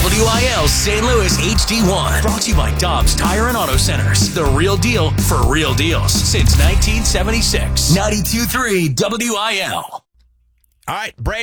WIL St. Louis HD1. Brought to you by Dobbs Tire and Auto Centers. The real deal for real deals since 1976. 92.3 WIL. All right, Brady.